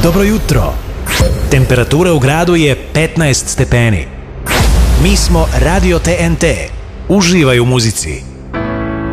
Dobro jutro. Temperatura u gradu je 15 stepeni. Mi smo Radio TNT. Uživaj u muzici.